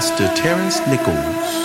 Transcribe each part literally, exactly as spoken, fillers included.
Pastor Terrence Nichols.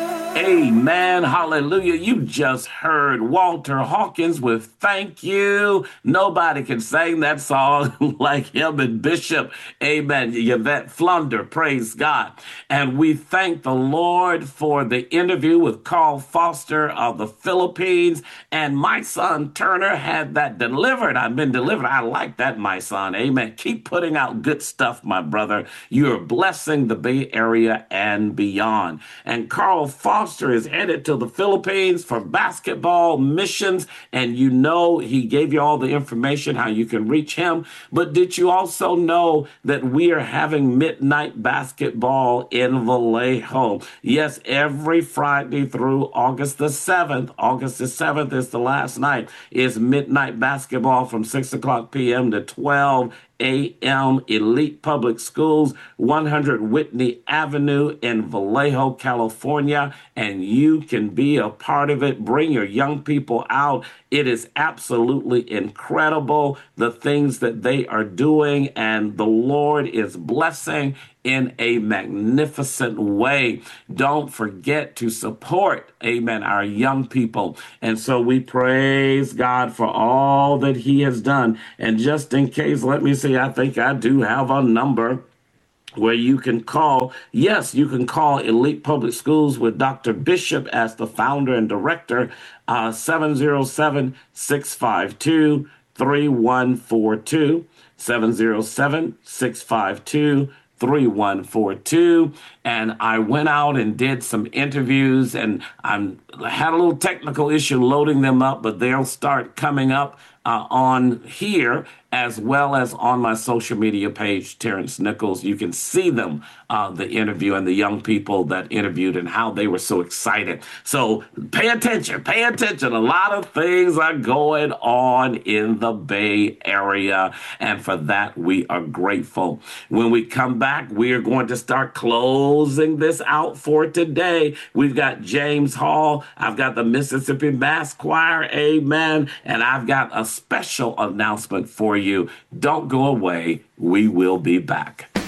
Amen. Hallelujah. You just heard Walter Hawkins with Thank You. Nobody can sing that song like him and Bishop. Amen. Yvette Flunder. Praise God. And we thank the Lord for the interview with Carl Foster of the Philippines. And my son Turner had that delivered. I've been delivered. I like that, my son. Amen. Keep putting out good stuff, my brother. You're blessing the Bay Area and beyond. And Carl Foster is headed to the Philippines for basketball missions, and you know he gave you all the information how you can reach him. But did you also know that we are having midnight basketball in Vallejo? Yes, every Friday through August the seventh. August the seventh is the last night. Is midnight basketball from six o'clock p.m. to twelve a m Elite Public Schools, one hundred Whitney Avenue in Vallejo, California, and you can be a part of it. Bring your young people out. It is absolutely incredible, the things that they are doing, and the Lord is blessing in a magnificent way. Don't forget to support, amen, our young people. And so we praise God for all that he has done. And just in case, let me see, I think I do have a number where you can call. Yes, you can call Elite Public Schools with Doctor Bishop as the founder and director, uh, seven oh seven, six five two, three one four two, seven oh seven, six five two, three one four two. And I went out and did some interviews, and I had a little technical issue loading them up, but they'll start coming up uh, on here as well as on my social media page, Terrence Nichols. You can see them, uh, the interview and the young people that interviewed and how they were so excited. So pay attention, pay attention. A lot of things are going on in the Bay Area, and for that we are grateful. When we come back, we are going to start closing this out for today. We've got James Hall. I've got the Mississippi Mass Choir. Amen. And I've got a special announcement for you. You. Don't go away. We will be back. Bay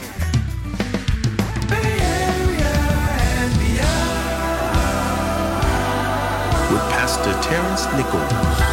Area and beyond. With Pastor Terrence Nichols.